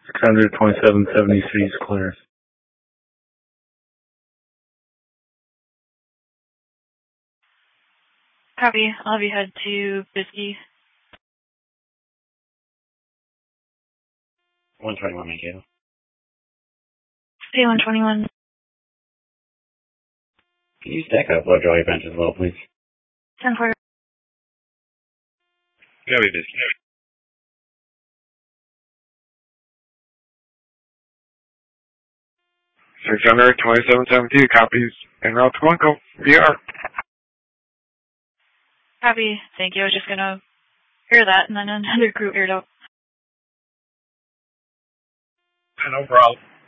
627.73 is clear. Copy. I'll have you head to Biscayne. 121, thank you. Stay 121. Can you stack up blow dry bench as well, please? 10-4. Copy, Biscayne. Search under 2772 copies en route to Blanco. VR. Copy. Thank you. I was just gonna hear that, and then another group aired out. No problem.